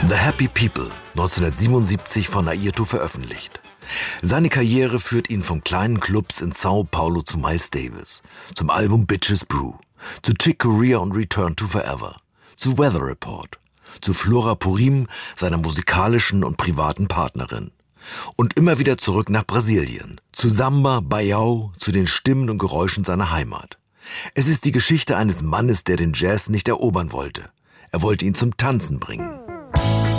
The Happy People, 1977 von Airto veröffentlicht. Seine Karriere führt ihn von kleinen Clubs in Sao Paulo zu Miles Davis, zum Album Bitches Brew, zu Chick Corea und Return to Forever, zu Weather Report, zu Flora Purim, seiner musikalischen und privaten Partnerin. Und immer wieder zurück nach Brasilien, zu Samba, Baião, zu den Stimmen und Geräuschen seiner Heimat. Es ist die Geschichte eines Mannes, der den Jazz nicht erobern wollte. Er wollte ihn zum Tanzen bringen.